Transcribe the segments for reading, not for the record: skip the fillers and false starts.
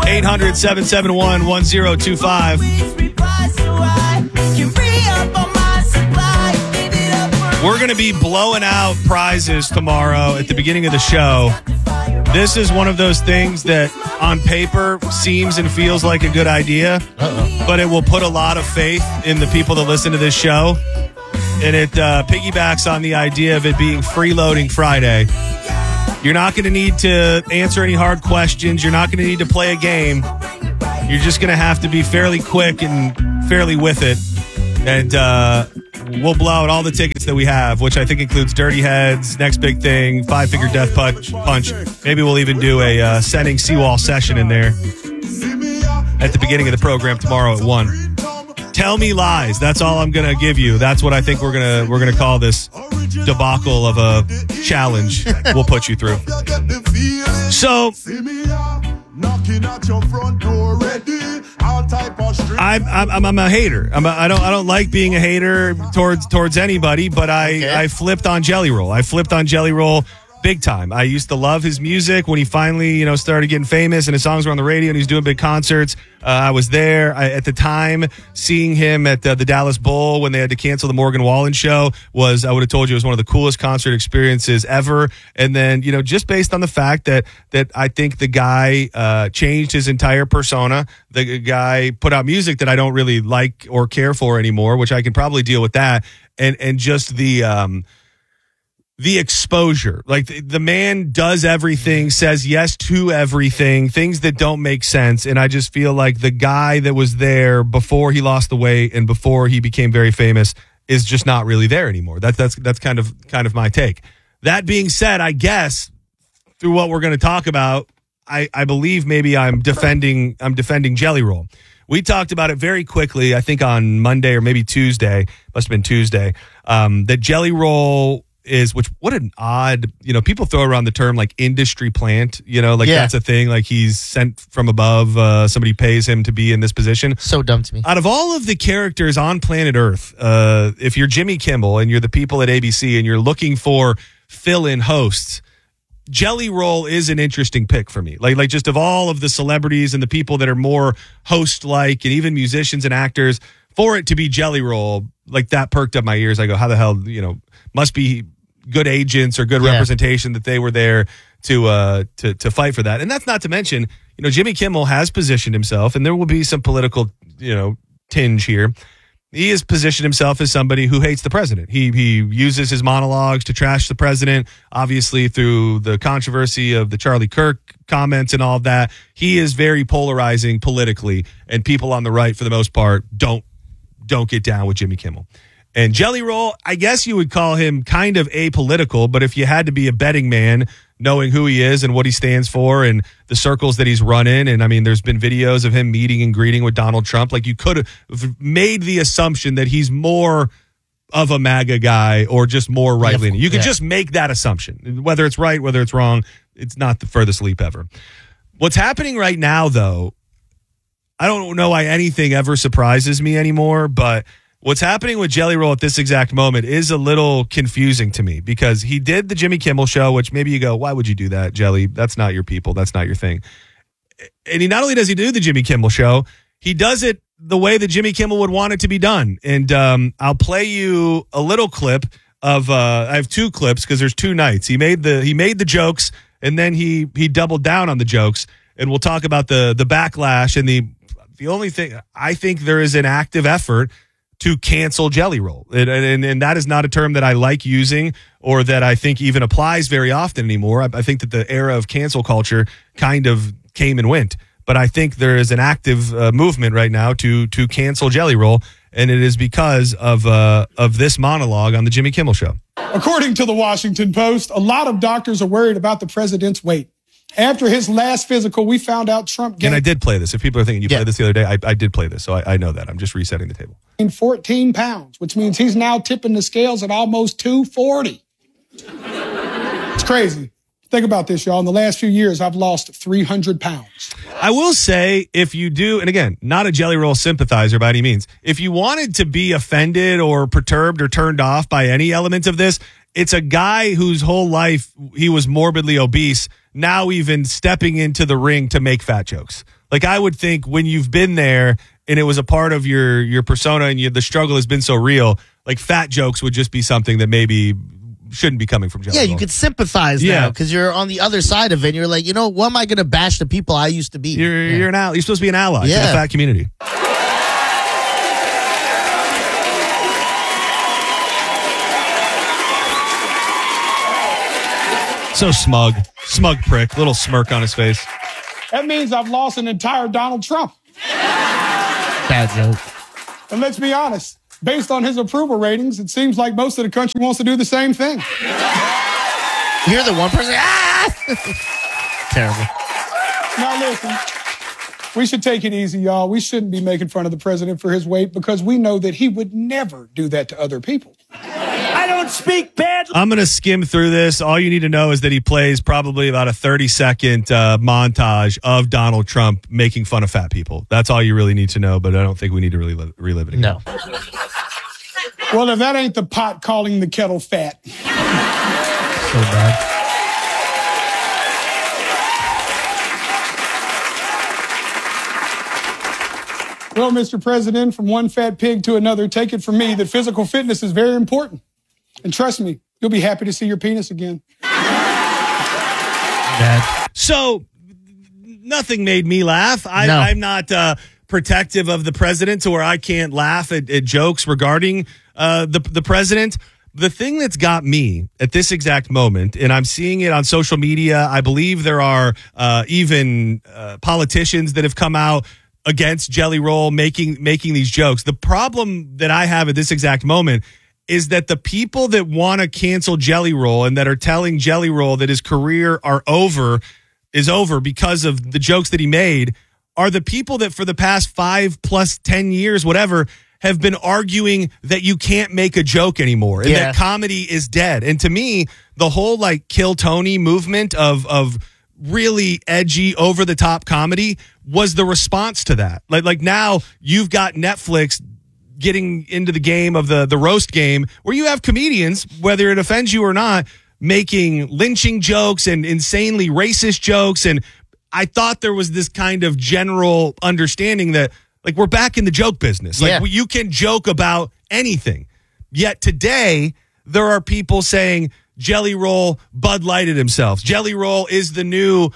800-771-1025. We're going to be blowing out prizes tomorrow at the beginning of the show. This is one of those things that on paper seems and feels like a good idea, but it will put a lot of faith in the people that listen to this show. And it piggybacks on the idea of it being Freeloading Friday. You're not going to need to answer any hard questions. You're not going to need to play a game. You're just going to have to be fairly quick and fairly with it. And we'll blow out all the tickets that we have, which I think includes Dirty Heads, Next Big Thing, Five Finger Death Punch. Maybe we'll even do a Setting Seawall session in there at the beginning of the program tomorrow at 1. Tell me lies. That's all I'm going to give you. That's what I think we're gonna call this debacle of a challenge we'll put you through. So I'm a hater. I don't like being a hater towards anybody, but I flipped on Jelly Roll. I flipped on Jelly Roll big time. I used to love his music when he finally, started getting famous and his songs were on the radio and he was doing big concerts. I was there at the time. Seeing him at the Dallas Bowl when they had to cancel the Morgan Wallen show I would have told you it was one of the coolest concert experiences ever. And then, just based on the fact that I think the guy changed his entire persona. The guy put out music that I don't really like or care for anymore, which I can probably deal with that. And just the exposure, like the man does everything, says yes to everything, things that don't make sense. And I just feel like the guy that was there before he lost the weight and before he became very famous is just not really there anymore. That's kind of my take. That being said, I guess through what we're going to talk about, I believe maybe I'm defending Jelly Roll. We talked about it very quickly, I think on Monday or maybe Tuesday, must have been Tuesday, that Jelly Roll what an odd, people throw around the term like industry plant, that's a thing, like he's sent from above, somebody pays him to be in this position. So dumb to me. Out of all of the characters on planet Earth, if you're Jimmy Kimmel and you're the people at ABC and you're looking for fill-in hosts, Jelly Roll is an interesting pick for me. Like just of all of the celebrities and the people that are more host-like and even musicians and actors, for it to be Jelly Roll, like that perked up my ears. I go, how the hell, must be good agents or good representation that they were there to fight for that. And that's not to mention, Jimmy Kimmel has positioned himself, and there will be some political, tinge here. He has positioned himself as somebody who hates the president. He uses his monologues to trash the president, obviously through the controversy of the Charlie Kirk comments and all of that. He is very polarizing politically, and people on the right, for the most part, don't get down with Jimmy Kimmel. And Jelly Roll, I guess you would call him kind of apolitical, but if you had to be a betting man, knowing who he is and what he stands for and the circles that he's run in, and I mean, there's been videos of him meeting and greeting with Donald Trump, like you could have made the assumption that he's more of a MAGA guy or just more right-leaning. You could just make that assumption. Whether it's right, whether it's wrong, it's not the furthest leap ever. What's happening right now, though, I don't know why anything ever surprises me anymore, but what's happening with Jelly Roll at this exact moment is a little confusing to me because he did the Jimmy Kimmel show, which maybe you go, why would you do that, Jelly? That's not your people. That's not your thing. And he not only does he do the Jimmy Kimmel show, he does it the way that Jimmy Kimmel would want it to be done. And I'll play you a little clip of I have two clips because there's two nights. He made the jokes and then he doubled down on the jokes, and we'll talk about the backlash. And the only thing, I think there is an active effort to cancel Jelly Roll. And that is not a term that I like using or that I think even applies very often anymore. I think that the era of cancel culture kind of came and went. But I think there is an active movement right now to cancel Jelly Roll, and it is because of this monologue on the Jimmy Kimmel Show. According to the Washington Post, a lot of doctors are worried about the president's weight. After his last physical, we found out Trump gained... And I did play this. If people are thinking you played this the other day, I did play this, so I know that. I'm just resetting the table. 14 pounds, which means he's now tipping the scales at almost 240. It's crazy. Think about this, y'all. In the last few years, I've lost 300 pounds. I will say, if you do, and again, not a Jelly Roll sympathizer by any means, if you wanted to be offended or perturbed or turned off by any element of this, it's a guy whose whole life he was morbidly obese, now even stepping into the ring to make fat jokes. Like, I would think when you've been there and it was a part of your persona and the struggle has been so real, like fat jokes would just be something that maybe shouldn't be coming from Jelly Roll. You could sympathize now because you're on the other side of it. And you're like, what am I going to bash the people I used to be? You're an ally. You're supposed to be an ally to the fat community. So smug prick, little smirk on his face. That means I've lost an entire Donald Trump. Bad joke. And let's be honest, based on his approval ratings, it seems like most of the country wants to do the same thing. You're the one person. Terrible. Now listen, we should take it easy, y'all. We shouldn't be making fun of the president for his weight because we know that he would never do that to other people. I don't speak bad. I'm going to skim through this. All you need to know is that he plays probably about a 30-second montage of Donald Trump making fun of fat people. That's all you really need to know, but I don't think we need to really relive it again. No. Well, if that ain't the pot calling the kettle fat. So bad. Well, Mr. President, from one fat pig to another, take it from me that physical fitness is very important. And trust me, you'll be happy to see your penis again. Bad. So, nothing made me laugh. I'm not protective of the president to where I can't laugh at jokes regarding the president. The thing that's got me at this exact moment, and I'm seeing it on social media, I believe there are even politicians that have come out against Jelly Roll making these jokes. The problem that I have at this exact moment is that the people that want to cancel Jelly Roll and that are telling Jelly Roll that his career is over because of the jokes that he made are the people that for the past 5 plus 10 years, whatever, have been arguing that you can't make a joke anymore and that comedy is dead. And to me, the whole like Kill Tony movement of really edgy, over the top comedy was the response to that. Like now you've got Netflix getting into the game of the roast game where you have comedians, whether it offends you or not, making lynching jokes and insanely racist jokes. And I thought there was this kind of general understanding that like we're back in the joke business. Like you can joke about anything. Yet today there are people saying Jelly Roll Bud Lighted himself. Jelly Roll is the new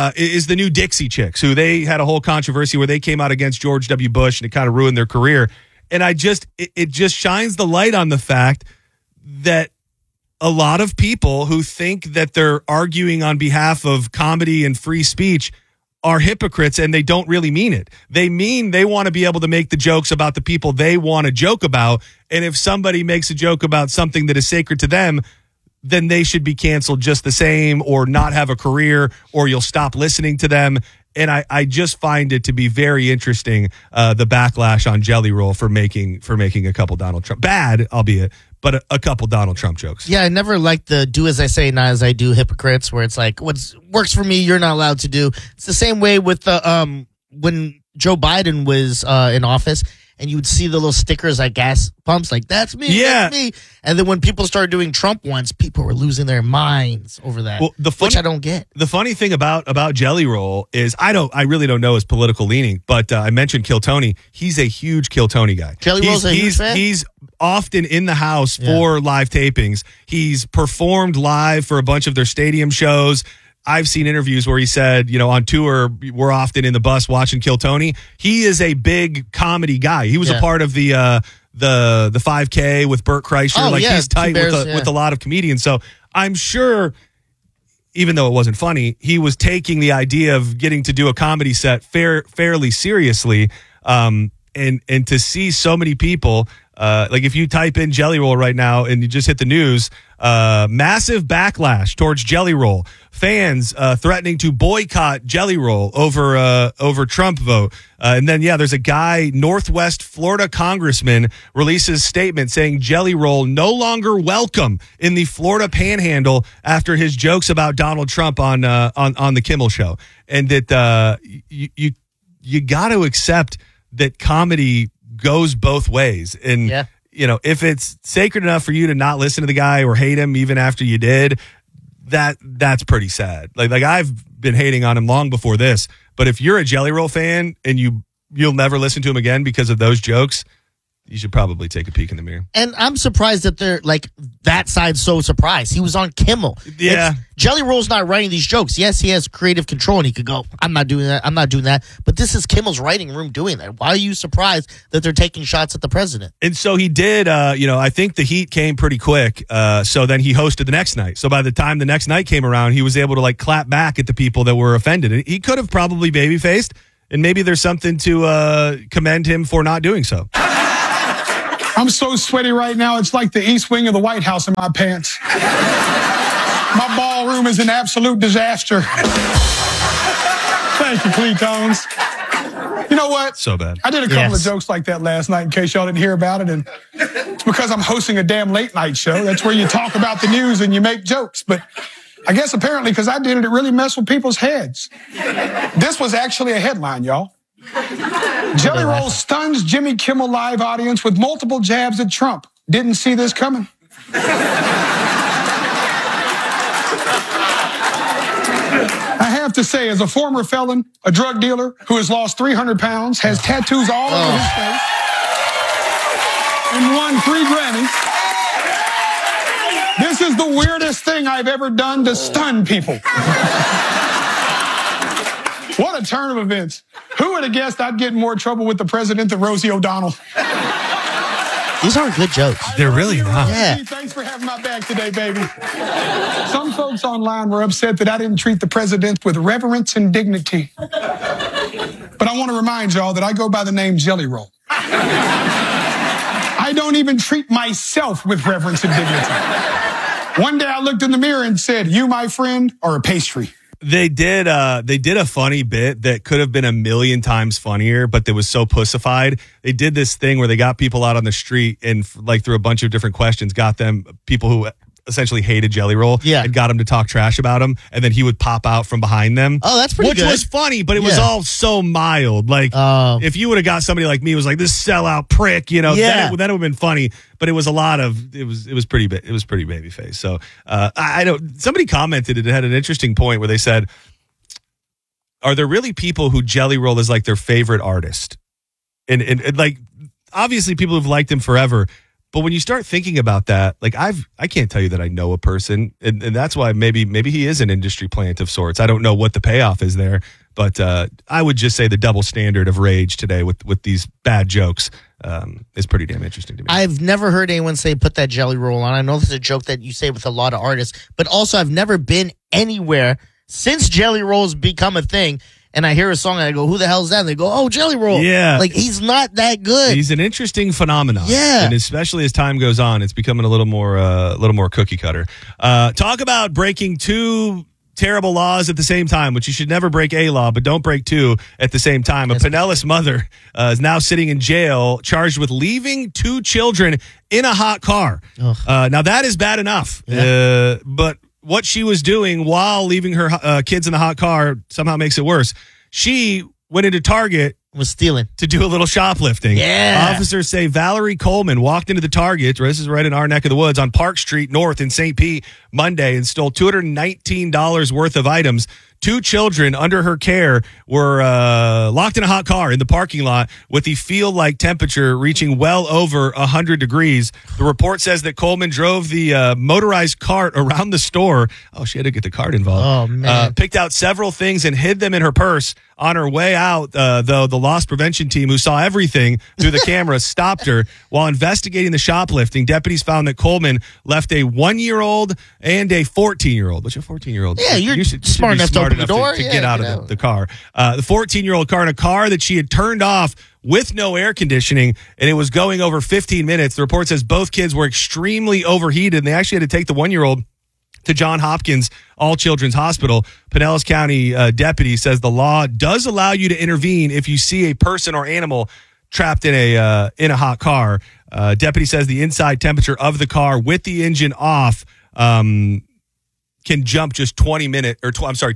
Dixie Chicks, who they had a whole controversy where they came out against George W. Bush and it kind of ruined their career. And it just shines the light on the fact that a lot of people who think that they're arguing on behalf of comedy and free speech are hypocrites, and they don't really mean it. They mean they want to be able to make the jokes about the people they want to joke about. And if somebody makes a joke about something that is sacred to them, then they should be canceled just the same or not have a career, or you'll stop listening to them. And I just find it to be very interesting, the backlash on Jelly Roll for making a couple Donald Trump, bad, albeit, but a couple Donald Trump jokes. Yeah, I never liked the do as I say, not as I do hypocrites, where it's like, what works for me, you're not allowed to do. It's the same way with the when Joe Biden was in office, and you would see the little stickers at gas pumps, like, that's me, that's me. And then when people started doing Trump ones, people were losing their minds over that, which I don't get. The funny thing about Jelly Roll is I really don't know his political leaning, but I mentioned Kill Tony. He's a huge Kill Tony guy. Jelly Roll's a huge fan? He's often in the house for live tapings. He's performed live for a bunch of their stadium shows. I've seen interviews where he said, on tour, we're often in the bus watching Kill Tony. He is a big comedy guy. He was a part of the 5K with Burt Kreischer. He's tight with a lot of comedians. So I'm sure, even though it wasn't funny, he was taking the idea of getting to do a comedy set fairly seriously. And to see so many people, like if you type in Jelly Roll right now and you just hit the news, massive backlash towards Jelly Roll. Fans threatening to boycott Jelly Roll over Trump vote. And then, there's a guy, Northwest Florida congressman, releases statement saying Jelly Roll no longer welcome in the Florida Panhandle after his jokes about Donald Trump on the Kimmel Show. And that you got to accept that comedy goes both ways. And, if it's sacred enough for you to not listen to the guy or hate him even after you did, that's pretty sad. Like I've been hating on him long before this, But if you're a Jelly Roll fan and you'll never listen to him again because of those jokes, you should probably take a peek in the mirror. And I'm surprised that they're like that side's so surprised. He was on Kimmel. Yeah. Jelly Roll's not writing these jokes. Yes, he has creative control and he could go, I'm not doing that. I'm not doing that. But this is Kimmel's writing room doing that. Why are you surprised that they're taking shots at the president? And so he did, I think the heat came pretty quick. So then he hosted the next night. So by the time the next night came around, he was able to like clap back at the people that were offended. And he could have probably baby-faced, and maybe there's something to commend him for not doing so. I'm so sweaty right now, it's like the east wing of the White House in my pants. My ballroom is an absolute disaster. Thank you, Cletones. You know what? So bad. I did a couple of jokes like that last night in case y'all didn't hear about it, and it's because I'm hosting a damn late night show. That's where you talk about the news and you make jokes. But I guess apparently because I did it, it really messed with people's heads. This was actually a headline, y'all. Jelly Roll stuns Jimmy Kimmel Live audience with multiple jabs at Trump. Didn't see this coming. I have to say, as a former felon, a drug dealer who has lost 300 pounds, has tattoos all over his face, and won 3 Grammys, this is the weirdest thing I've ever done to stun people. What a turn of events. Who would have guessed I'd get in more trouble with the president than Rosie O'Donnell? These aren't good jokes. They're really not. Yeah. Thanks for having my back today, baby. Some folks online were upset that I didn't treat the president with reverence and dignity. But I want to remind y'all that I go by the name Jelly Roll. I don't even treat myself with reverence and dignity. One day I looked in the mirror and said, you, my friend, are a pastry. They did a funny bit that could have been a million times funnier, but that was so pussified. They did this thing where they got people out on the street and like through a bunch of different questions, got them people who essentially hated Jelly Roll and got him to talk trash about him, and then he would pop out from behind them. Oh, that's pretty good. Which was funny, but it was all so mild. Like if you would have got somebody like me who was like this sellout prick, then it would have been funny. But it was a lot of it was pretty babyface. So I don't. Somebody commented it had an interesting point where they said, "Are there really people who Jelly Roll is like their favorite artist?" And like obviously people who've liked him forever. But when you start thinking about that, like I can't tell you that I know a person, and that's why maybe he is an industry plant of sorts. I don't know what the payoff is there, but I would just say the double standard of rage today with these bad jokes is pretty damn interesting to me. I've never heard anyone say put that Jelly Roll on. I know this is a joke that you say with a lot of artists, but also I've never been anywhere since Jelly Roll's become a thing. And I hear a song and I go, who the hell is that? And they go, oh, Jelly Roll. Yeah. Like, he's not that good. He's an interesting phenomenon. Yeah. And especially as time goes on, it's becoming a little more cookie cutter. Talk about breaking 2 terrible laws at the same time, which you should never break a law, but don't break 2 at the same time. A Pinellas mother is now sitting in jail, charged with leaving 2 children in a hot car. Now, that is bad enough. Yeah. But what she was doing while leaving her kids in the hot car somehow makes it worse. She went into Target. Was stealing. To do a little shoplifting. Yeah. Officers say Valerie Coleman walked into the Target, this is right in our neck of the woods, on Park Street North in St. Pete Monday and stole $219 worth of items. 2 children under her care were locked in a hot car in the parking lot with the feel-like temperature reaching well over 100 degrees. The report says that Coleman drove the motorized cart around the store. Oh, she had to get the cart involved. Oh, man. Picked out several things and hid them in her purse. On her way out, though, the loss prevention team, who saw everything through the camera, stopped her. While investigating the shoplifting, deputies found that Coleman left a 1-year-old and a 14-year-old. Which a 14-year-old? Yeah, you should be smart enough to open the door. To get out of the car. The 14-year-old car in a car that she had turned off with no air conditioning, and it was going over 15 minutes. The report says both kids were extremely overheated, and they actually had to take the 1-year-old to John Hopkins All Children's Hospital. Pinellas County deputy says the law does allow you to intervene if you see a person or animal trapped in a hot car. Deputy says the inside temperature of the car with the engine off can jump just 20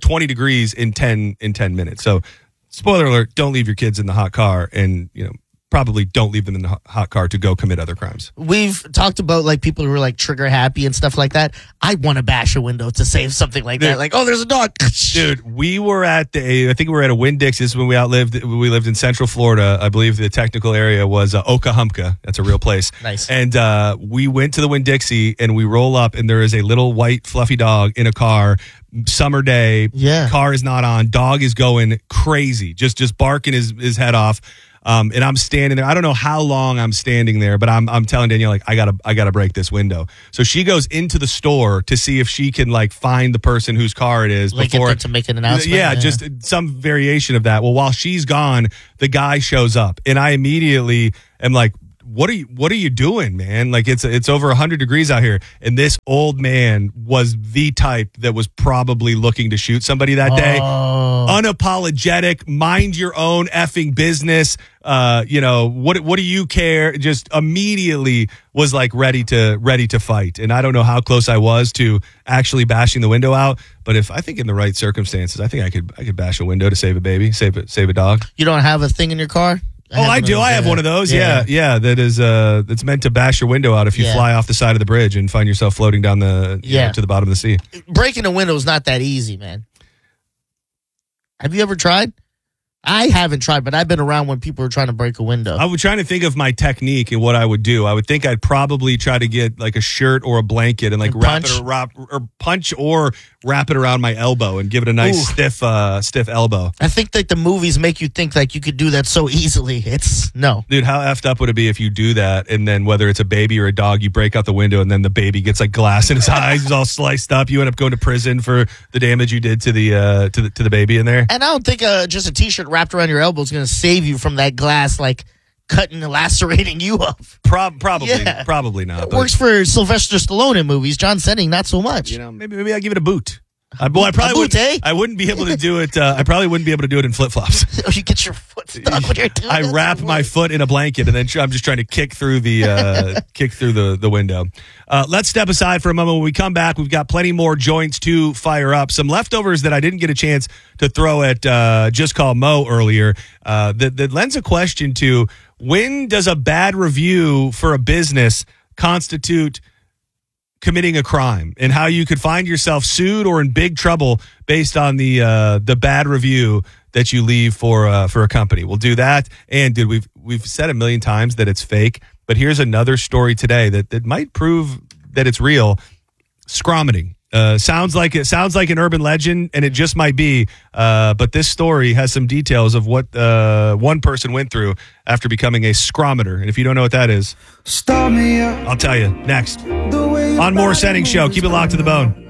degrees in 10 minutes. So, spoiler alert: don't leave your kids in the hot car, and probably don't leave them in the hot car to go commit other crimes. We've talked about like people who are like trigger happy and stuff like that. I want to bash a window to save something like that. Like, oh, there's a dog. Dude, we were I think we were at a Winn-Dixie. This is when we lived in Central Florida. I believe the technical area was Okahumpka. That's a real place. Nice. And we went to the Winn-Dixie and we roll up and there is a little white fluffy dog in a car. Summer day. Yeah. Car is not on. Dog is going crazy. Just barking his head off. And I'm standing there. I don't know how long I'm standing there, but I'm telling Danielle, like, I gotta break this window. So she goes into the store to see if she can like find the person whose car it is Like before get them to make an announcement. Yeah, just some variation of that. Well, while she's gone, the guy shows up, and I immediately am like, What are you doing, man? Like it's over 100 degrees out here. And this old man was the type that was probably looking to shoot somebody that day. Unapologetic, mind your own effing business. What do you care? Just immediately was like ready to fight. And I don't know how close I was to actually bashing the window out, but I think in the right circumstances, I think I could bash a window to save a baby, save a dog. You don't have a thing in your car? I do. I have one of those. Yeah. That is that's meant to bash your window out if you fly off the side of the bridge and find yourself floating down to the bottom of the sea. Breaking a window is not that easy, man. Have you ever tried? I haven't tried, but I've been around when people are trying to break a window. I was trying to think of my technique and what I would do. I would think I'd probably try to get like a shirt or a blanket and like wrap it around my elbow and give it a nice stiff elbow. I think that the movies make you think like you could do that so easily. It's no. Dude, how effed up would it be if you do that and then whether it's a baby or a dog, you break out the window and then the baby gets like glass in his eyes, he's all sliced up. You end up going to prison for the damage you did to the baby in there. And I don't think just a t-shirt wrapped around your elbow is going to save you from that glass like cutting and lacerating you up. Probably not. It works for Sylvester Stallone in movies. John Senning, not so much. You know, maybe I give it a boot. I wouldn't be able to do it. I probably wouldn't be able to do it in flip flops. You get your foot stuck when you're doing I wrap my foot in a blanket and then I'm just trying to kick through the window. Let's step aside for a moment. When we come back, we've got plenty more joints to fire up. Some leftovers that I didn't get a chance to throw at Just Call Mo earlier. That lends a question to when does a bad review for a business constitute committing a crime, and how you could find yourself sued or in big trouble based on the bad review that you leave for a company. We'll do that. And dude, we've said a million times that it's fake, but here's another story today that might prove that it's real. Scromiting. Sounds like an urban legend, and it just might be. But this story has some details of what one person went through after becoming a scrometer. And if you don't know what that is, I'll tell you next on More Setting Show. Keep it locked to the bone.